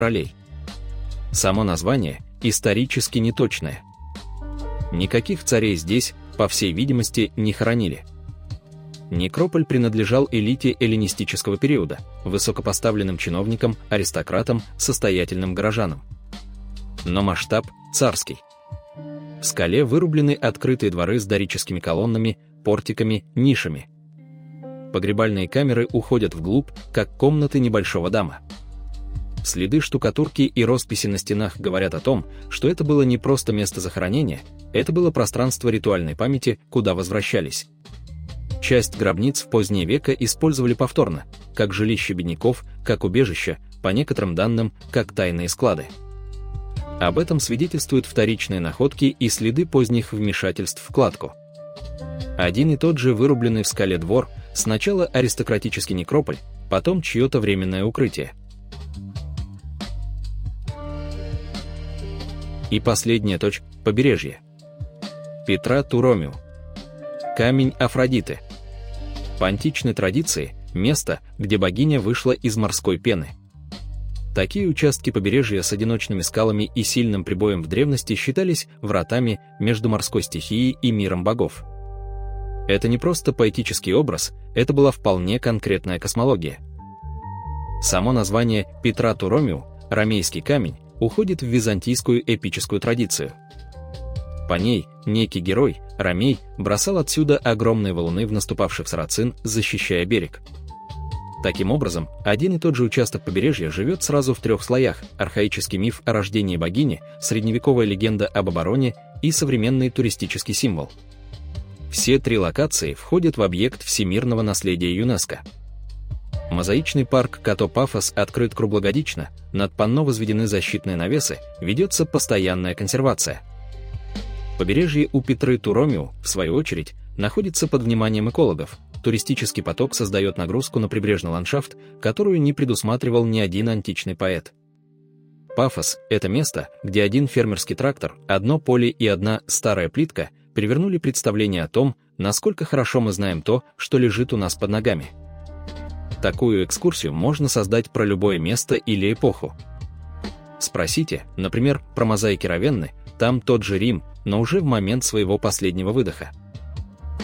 королей. Само название исторически неточное. Никаких царей здесь, по всей видимости, не хоронили. Некрополь принадлежал элите эллинистического периода, высокопоставленным чиновникам, аристократам, состоятельным горожанам. Но масштаб царский. В скале вырублены открытые дворы с дорическими колоннами, портиками, нишами. Погребальные камеры уходят вглубь, как комнаты небольшого дома. Следы штукатурки и росписи на стенах говорят о том, что это было не просто место захоронения, это было пространство ритуальной памяти, куда возвращались. Часть гробниц в поздние века использовали повторно, как жилище бедняков, как убежище, по некоторым данным, как тайные склады. Об этом свидетельствуют вторичные находки и следы поздних вмешательств в кладку. Один и тот же вырубленный в скале двор, сначала аристократический некрополь, потом чье-то временное укрытие. И последняя точка – побережье. Петра Туромиу. Камень Афродиты. По античной традиции – место, где богиня вышла из морской пены. Такие участки побережья с одиночными скалами и сильным прибоем в древности считались вратами между морской стихией и миром богов. Это не просто поэтический образ, это была вполне конкретная космология. Само название Петра Туромиу, ромейский камень, уходит в византийскую эпическую традицию. По ней некий герой, Ромей, бросал отсюда огромные валуны в наступавших сарацин, защищая берег. Таким образом, один и тот же участок побережья живет сразу в трех слоях: архаический миф о рождении богини, средневековая легенда об обороне и современный туристический символ. Все три локации входят в объект всемирного наследия ЮНЕСКО. Мозаичный парк Като-Пафос открыт круглогодично, над панно возведены защитные навесы, ведется постоянная консервация. Побережье у Петры Туромиу, в свою очередь, находится под вниманием экологов. Туристический поток создает нагрузку на прибрежный ландшафт, которую не предусматривал ни один античный поэт. Пафос – это место, где один фермерский трактор, одно поле и одна старая плитка перевернули представление о том, насколько хорошо мы знаем то, что лежит у нас под ногами. Такую экскурсию можно создать про любое место или эпоху. Спросите, например, про мозаики Равенны, там тот же Рим, но уже в момент своего последнего выдоха.